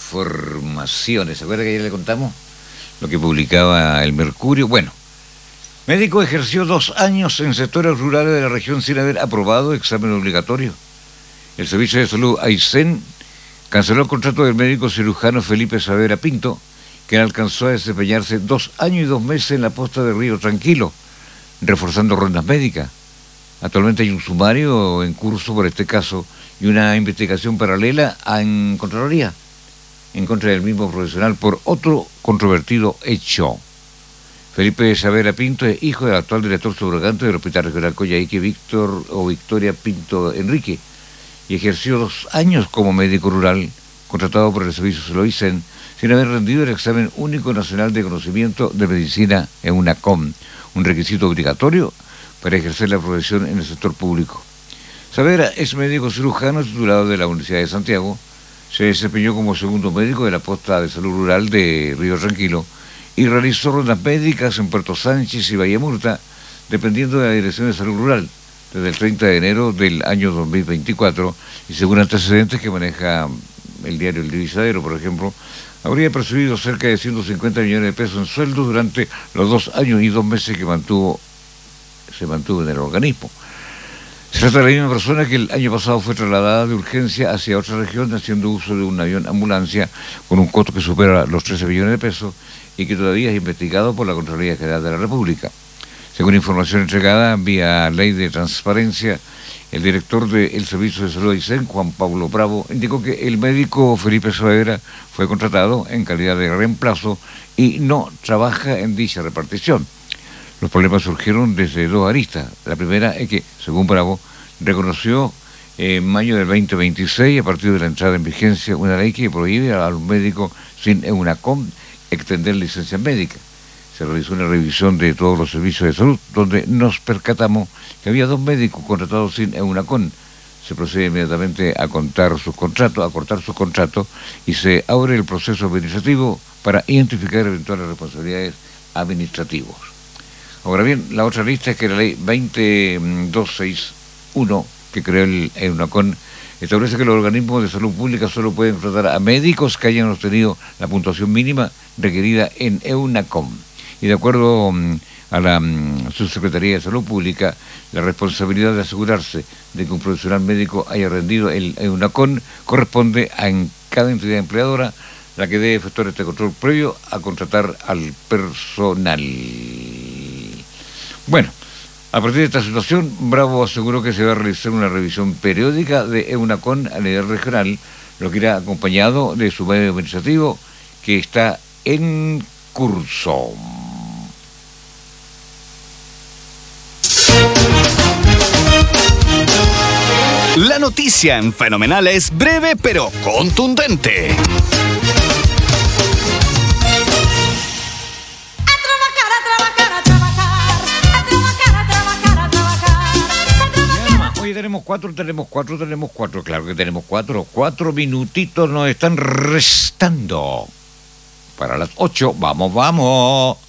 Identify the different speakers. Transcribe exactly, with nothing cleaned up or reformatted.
Speaker 1: informaciones. ¿Se acuerda que ayer le contamos lo que publicaba el Mercurio? Bueno, médico ejerció dos años en sectores rurales de la región sin haber aprobado examen obligatorio. El Servicio de Salud Aysén canceló el contrato del médico cirujano Felipe Saavedra Pinto, quien alcanzó a desempeñarse dos años y dos meses en la posta de Río Tranquilo, reforzando rondas médicas. Actualmente hay un sumario en curso por este caso y una investigación paralela en Contraloría, en contra del mismo profesional por otro controvertido hecho. Felipe Saavedra Pinto es hijo del actual director subrogante del Hospital Regional Coyhaique, Víctor o Victoria Pinto Enrique, y ejerció dos años como médico rural, contratado por el Servicio de Salud Aysén, sin haber rendido el examen único nacional de conocimiento de medicina en EUNACOM, un requisito obligatorio para ejercer la profesión en el sector público. Saavedra es médico cirujano titulado de la Universidad de Santiago, se desempeñó como segundo médico de la posta de salud rural de Río Tranquilo y realizó rondas médicas en Puerto Sánchez y Bahía Murta, dependiendo de la Dirección de Salud Rural, desde el treinta de enero del año dos mil veinticuatro, y según antecedentes que maneja el diario El Divisadero, por ejemplo, habría percibido cerca de ciento cincuenta millones de pesos en sueldos durante los dos años y dos meses que mantuvo se mantuvo en el organismo. Se trata de la misma persona que el año pasado fue trasladada de urgencia hacia otra región haciendo uso de un avión ambulancia con un costo que supera los trece millones de pesos y que todavía es investigado por la Contraloría General de la República. Según información entregada vía Ley de Transparencia, el director del Servicio de Salud Aysén, Juan Pablo Bravo, indicó que el médico Felipe Saavedra fue contratado en calidad de reemplazo y no trabaja en dicha repartición. Los problemas surgieron desde dos aristas. La primera es que, según Bravo, reconoció en mayo del veinte veintiséis, a partir de la entrada en vigencia, una ley que prohíbe a los médicos sin EUNACOM extender licencias médicas. Se realizó una revisión de todos los servicios de salud, donde nos percatamos que había dos médicos contratados sin EUNACOM. Se procede inmediatamente a contar sus contratos, a cortar sus contratos, y se abre el proceso administrativo para identificar eventuales responsabilidades administrativas. Ahora bien, la otra lista es que la ley veinte mil doscientos sesenta y uno, que creó el EUNACOM, establece que los organismos de salud pública solo pueden contratar a médicos que hayan obtenido la puntuación mínima requerida en EUNACOM. Y de acuerdo a la Subsecretaría de Salud Pública, la responsabilidad de asegurarse de que un profesional médico haya rendido el EUNACOM corresponde a en cada entidad empleadora, la que debe efectuar este control previo a contratar al personal. Bueno, a partir de esta situación, Bravo aseguró que se va a realizar una revisión periódica de EUNACOM a nivel regional, lo que irá acompañado de su medio administrativo, que está en curso.
Speaker 2: La noticia en Fenomenal es breve pero contundente.
Speaker 1: Hoy tenemos cuatro, tenemos cuatro, tenemos cuatro, claro que tenemos cuatro, cuatro minutitos nos están restando para las ocho, vamos, vamos.